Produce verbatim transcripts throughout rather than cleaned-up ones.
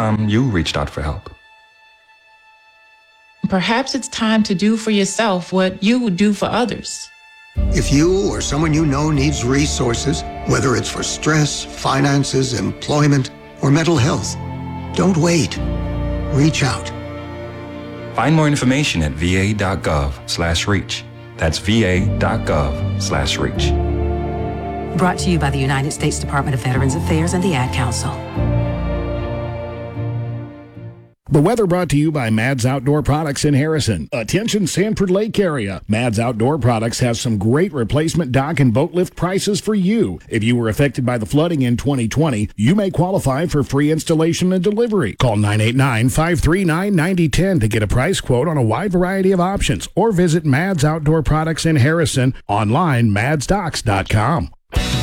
time you reached out for help? Perhaps it's time to do for yourself what you would do for others. If you or someone you know needs resources, whether it's for stress, finances, employment, or mental health, don't wait. Reach out. Find more information at va.gov slash reach. That's va.gov slash reach. Brought to you by the United States Department of Veterans Affairs and the Ad Council. The weather brought to you by Mads Outdoor Products in Harrison. Attention Sanford Lake area. Mads Outdoor Products has some great replacement dock and boat lift prices for you. If you were affected by the flooding in twenty twenty, you may qualify for free installation and delivery. Call nine eight nine, five three nine, nine zero one zero to get a price quote on a wide variety of options, or visit Mads Outdoor Products in Harrison online, mads docks dot com.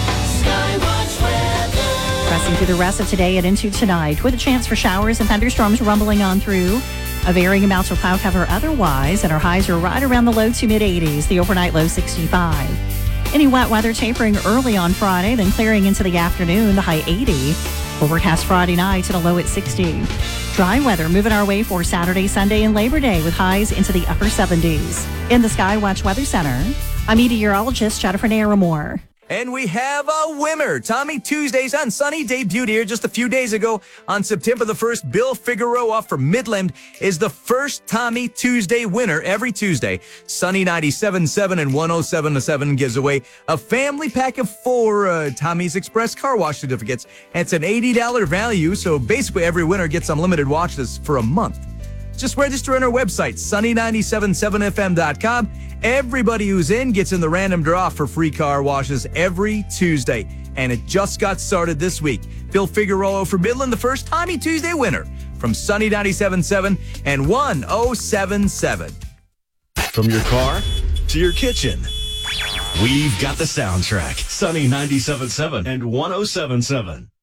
Pressing through the rest of today and into tonight with a chance for showers and thunderstorms rumbling on through. A varying amounts of cloud cover otherwise, and our highs are right around the low to mid eighties, the overnight low sixty-five. Any wet weather tapering early on Friday, then clearing into the afternoon, the high eighty. Overcast Friday night and a low at sixty. Dry weather moving our way for Saturday, Sunday, and Labor Day with highs into the upper seventies. In the Skywatch Weather Center, I'm meteorologist Jennifer Naramore. And we have a winner. Tommy Tuesdays on Sunny debuted here just a few days ago on September the first. Bill Figueroa from Midland is the first Tommy Tuesday winner every Tuesday. Sunny ninety-seven point seven and one oh seven point seven gives away a family pack of four uh, Tommy's Express car wash certificates. And it's an eighty dollars value, so basically every winner gets unlimited washes for a month. Just register on our website, sunny nine seven seven f m dot com. Everybody who's in gets in the random draw for free car washes every Tuesday. And it just got started this week. Bill Figueroa for Midland, the first Tommy Tuesday winner from Sunny ninety-seven point seven and one oh seven point seven. From your car to your kitchen, we've got the soundtrack. Sunny ninety-seven point seven and one oh seven point seven.